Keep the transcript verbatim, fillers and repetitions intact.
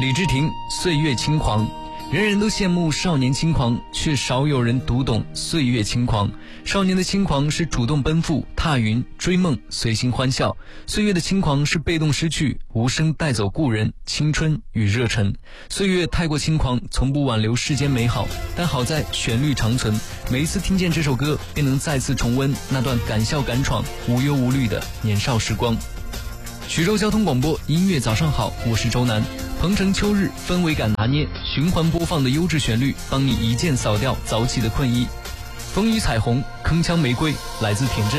李治廷，岁月轻狂。人人都羡慕少年轻狂，却少有人读懂岁月轻狂。少年的轻狂是主动奔赴、踏云、追梦、随心欢笑；岁月的轻狂是被动失去、无声带走故人、青春与热忱。岁月太过轻狂，从不挽留世间美好，但好在旋律长存。每一次听见这首歌，便能再次重温那段敢笑敢闯、无忧无虑的年少时光。徐州交通广播音乐早上好，我是周南。鹏程秋日，氛围感拿捏，循环播放的优质旋律，帮你一键扫掉早起的困意。风雨彩虹，铿锵玫瑰，来自田震。